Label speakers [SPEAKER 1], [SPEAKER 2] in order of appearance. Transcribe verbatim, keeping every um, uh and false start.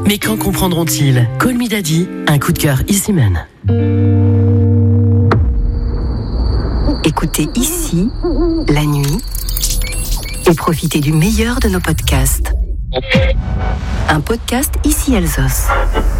[SPEAKER 1] Mais quand comprendront-ils? Call Me Daddy, un coup de cœur Easy Man.
[SPEAKER 2] Écoutez ici, la nuit, et profitez du meilleur de nos podcasts. Un podcast Ici Alsos.